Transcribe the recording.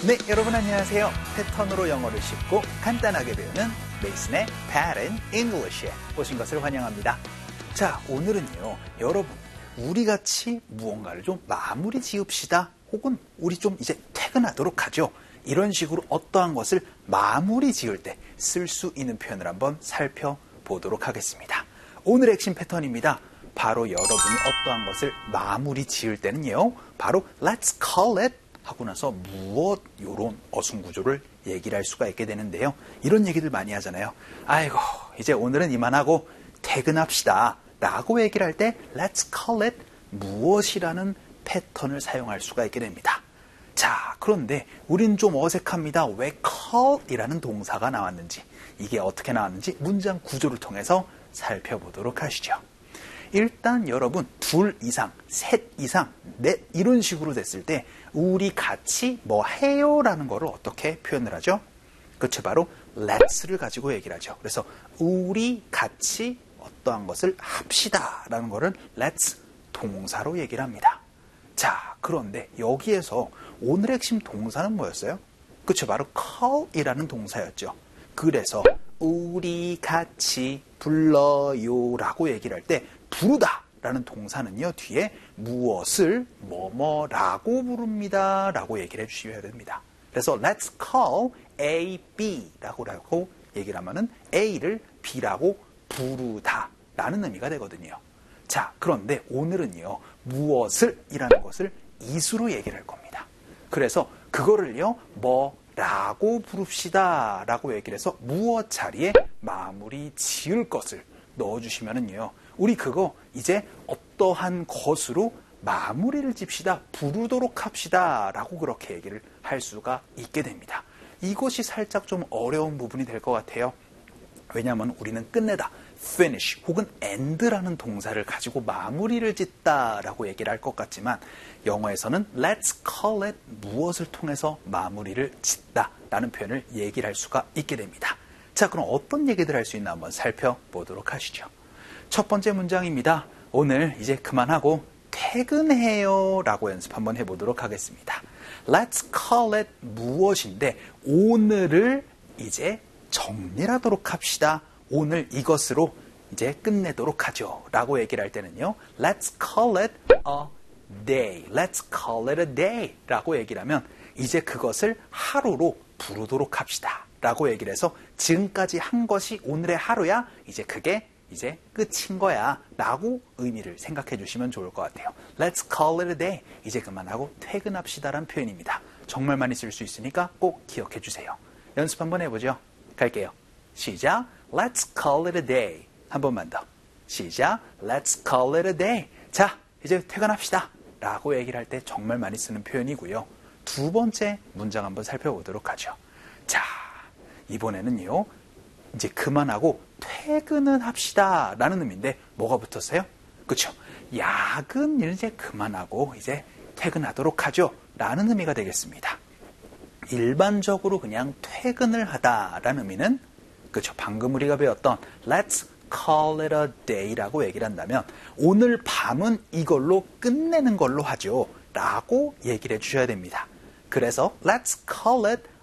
네, 여러분 안녕하세요. 패턴으로 영어를 쉽고 간단하게 배우는 메이슨의 Pattern English에 오신 것을 환영합니다. 자, 오늘은요, 여러분, 우리 같이 무언가를 좀 마무리 지읍시다. 혹은 우리 좀 이제 퇴근하도록 하죠. 이런 식으로 어떠한 것을 마무리 지을 때 쓸 수 있는 표현을 한번 살펴보도록 하겠습니다. 오늘의 핵심 패턴입니다. 바로 여러분이 어떠한 것을 마무리 지을 때는요, 바로 Let's call it 하고 나서 무엇 이런 어순구조를 얘기를 할 수가 있게 되는데요. 이런 얘기들 많이 하잖아요. 아이고, 이제 오늘은 이만하고 퇴근합시다 라고 얘기를 할 때 Let's call it 무엇이라는 패턴을 사용할 수가 있게 됩니다. 자, 그런데 우린 좀 어색합니다. 왜 call이라는 동사가 나왔는지, 이게 어떻게 나왔는지 문장 구조를 통해서 살펴보도록 하시죠. 일단 여러분, 둘 이상, 셋 이상, 넷 이런 식으로 됐을 때 우리 같이 뭐 해요 라는 거를 어떻게 표현을 하죠? 그쵸, 바로 let's를 가지고 얘기를 하죠. 그래서 우리 같이 어떠한 것을 합시다 라는 거를 let's 동사로 얘기를 합니다. 자, 그런데 여기에서 오늘의 핵심 동사는 뭐였어요? 그쵸, 바로 call이라는 동사였죠. 그래서 우리 같이 불러요 라고 얘기를 할 때 부르다 라는 동사는요, 뒤에 무엇을 뭐뭐라고 부릅니다 라고 얘기를 해주셔야 됩니다. 그래서 let's call A, B 라고 얘기를 하면은 A를 B라고 부르다 라는 의미가 되거든요. 자, 그런데 오늘은요, 무엇을 이라는 것을 이수로 얘기를 할 겁니다. 그래서 그거를요, 뭐라고 부릅시다 라고 얘기를 해서 무엇 자리에 마무리 지을 것을 넣어주시면은요, 우리 그거 이제 어떠한 것으로 마무리를 집시다, 부르도록 합시다 라고 그렇게 얘기를 할 수가 있게 됩니다. 이것이 살짝 좀 어려운 부분이 될 것 같아요. 왜냐하면 우리는 끝내다, finish 혹은 end라는 동사를 가지고 마무리를 짓다 라고 얘기를 할 것 같지만 영어에서는 let's call it 무엇을 통해서 마무리를 짓다 라는 표현을 얘기를 할 수가 있게 됩니다. 자, 그럼 어떤 얘기들 할 수 있나 한번 살펴보도록 하시죠. 첫 번째 문장입니다. 오늘 이제 그만하고 퇴근해요 라고 연습 한번 해보도록 하겠습니다. Let's call it 무엇인데 오늘을 이제 정리하도록 합시다. 오늘 이것으로 이제 끝내도록 하죠 라고 얘기를 할 때는요, Let's call it a day. Let's call it a day 라고 얘기를 하면 이제 그것을 하루로 부르도록 합시다 라고 얘기를 해서 지금까지 한 것이 오늘의 하루야. 이제 그게 이제 끝인 거야 라고 의미를 생각해 주시면 좋을 것 같아요. Let's call it a day. 이제 그만하고 퇴근합시다 라는 표현입니다. 정말 많이 쓸 수 있으니까 꼭 기억해 주세요. 연습 한번 해보죠. 갈게요. 시작. Let's call it a day. 한 번만 더. 시작. Let's call it a day. 자, 이제 퇴근합시다 라고 얘기를 할 때 정말 많이 쓰는 표현이고요. 두 번째 문장 한번 살펴보도록 하죠. 자, 이번에는요, 이제 그만하고 퇴근은 합시다 라는 의미인데 뭐가 붙었어요? 그렇죠? 야근을 이제 그만하고 이제 퇴근하도록 하죠 라는 의미가 되겠습니다. 일반적으로 그냥 퇴근을 하다 라는 의미는, 그렇죠, 방금 우리가 배웠던 Let's call it a day 라고 얘기를 한다면 오늘 밤은 이걸로 끝내는 걸로 하죠 라고 얘기를 해주셔야 됩니다. 그래서 Let's call it